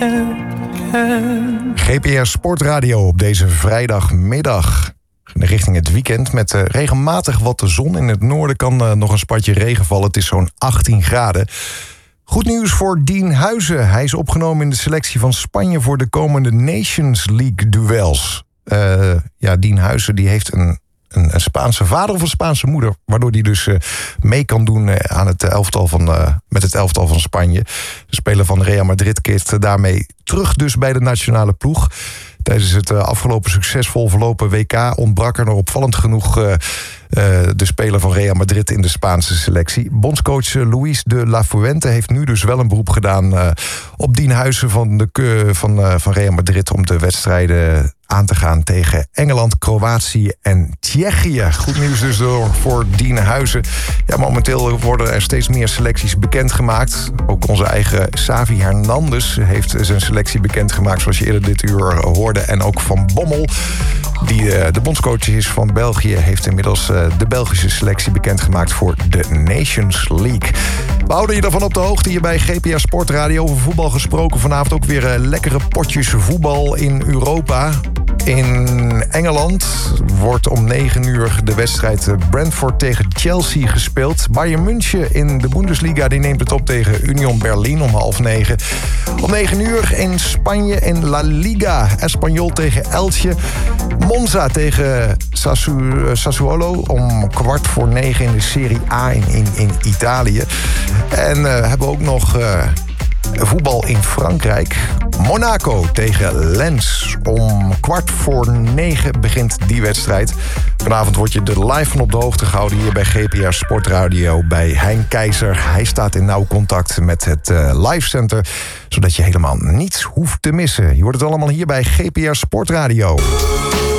GPR Sportradio op deze vrijdagmiddag. Richting het weekend met regelmatig wat zon. In het noorden kan nog een spatje regen vallen. Het is zo'n 18 graden. Goed nieuws voor Dien Huizen. Hij is opgenomen in de selectie van Spanje voor de komende Nations League duels. Dien Huizen die heeft een Spaanse vader of een Spaanse moeder, waardoor hij dus mee kan doen aan het elftal met het elftal van Spanje. De speler van Real Madrid keert daarmee terug dus bij de nationale ploeg. Tijdens het afgelopen succesvol verlopen WK ontbrak er nog opvallend genoeg de speler van Real Madrid in de Spaanse selectie. Bondscoach Luis de la Fuente heeft nu dus wel een beroep gedaan op Dien Huizen van Real Madrid om de wedstrijden aan te gaan tegen Engeland, Kroatië en Tsjechië. Goed nieuws dus voor Dien Huizen. Ja, momenteel worden er steeds meer selecties bekendgemaakt. Ook onze eigen Xavi Hernandez heeft zijn selectie bekendgemaakt, zoals je eerder dit uur hoorde. En ook Van Bommel, die de bondscoach is van België, heeft inmiddels de Belgische selectie bekendgemaakt voor de Nations League. We houden je ervan op de hoogte hier bij GPR Sportradio. Over voetbal gesproken. Vanavond ook weer lekkere potjes voetbal in Europa. In Engeland wordt om 9 uur de wedstrijd Brentford tegen Chelsea gespeeld. Bayern München in de Bundesliga die neemt het op tegen Union Berlin om 20:30. Om 9 uur in Spanje in La Liga. Espanyol tegen Elche. Monza tegen Sassuolo om 9:15 in de Serie A in Italië. En hebben we ook nog voetbal in Frankrijk. Monaco tegen Lens. Om 9:15 begint die wedstrijd. Vanavond word je er live van op de hoogte gehouden hier bij GPR Sportradio bij Hein Keizer. Hij staat in nauw contact met het live center, zodat je helemaal niets hoeft te missen. Je hoort het allemaal hier bij GPR Sportradio.